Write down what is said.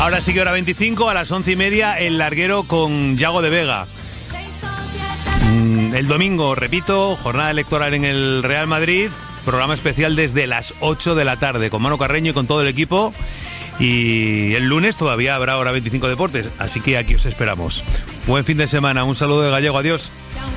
Ahora sigue hora 25, a las 11:30, El Larguero con Yago de Vega. El domingo, repito, jornada electoral en el Real Madrid, programa especial desde las 8 de la tarde, con Manu Carreño y con todo el equipo. Y el lunes todavía habrá hora 25 Deportes, así que aquí os esperamos. Buen fin de semana, un saludo de Gallego, adiós.